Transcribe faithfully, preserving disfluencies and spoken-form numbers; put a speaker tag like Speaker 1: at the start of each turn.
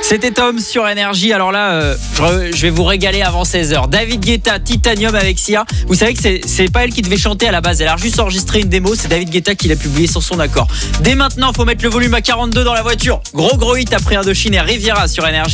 Speaker 1: C'était Tom sur Énergie. Alors là, euh, je, je vais vous régaler avant seize heures. David Guetta, Titanium avec Sia. Vous savez que c'est, c'est pas elle qui devait chanter à la base. Elle a juste enregistré une démo. C'est David Guetta qui l'a publié sur son accord. Dès maintenant, faut mettre le volume à quarante-deux dans la voiture. Gros gros hit après Indochine et Riviera sur Énergie.